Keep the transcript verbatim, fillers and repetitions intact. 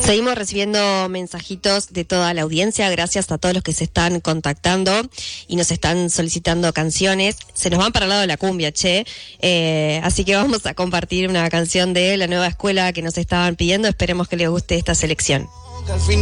Seguimos recibiendo mensajitos de toda la audiencia, gracias a todos los que se están contactando y nos están solicitando canciones. Se nos van para el lado de la cumbia, che. Eh, así que vamos a compartir una canción de la nueva escuela que nos estaban pidiendo. Esperemos que les guste esta selección.